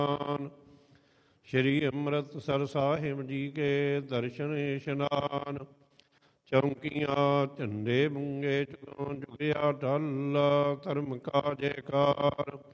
ਸਥਾਨ। ਸ਼੍ਰੀ ਅੰਮ੍ਰਿਤਸਰ ਸਾਹਿਬ ਜੀ ਕੇ ਦਰਸ਼ਨ ਇਸ਼ਨਾਨ। ਚੌਂਕੀਆਂ ਝੰਡੇ ਬੁੰਗੇ ਚੁਗਿਆ ਟਲ, ਧਰਮ ਕਾ ਜੈਕਾਰ।